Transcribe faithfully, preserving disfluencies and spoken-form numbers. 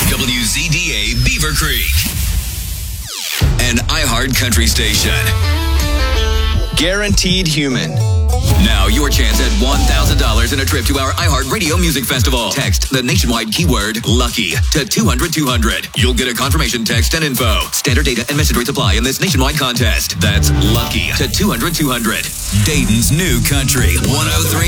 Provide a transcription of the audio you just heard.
W Z D A Beaver Creek, an iHeart country station. Guaranteed Human. Now your chance at one thousand dollars and a trip to our iHeart Radio Music Festival. Text the nationwide keyword LUCKY to two hundred two hundred. You'll get a confirmation text and info. Standard data and message rates apply in this nationwide contest. That's LUCKY to two hundred two hundred. Dayton's new country, one oh three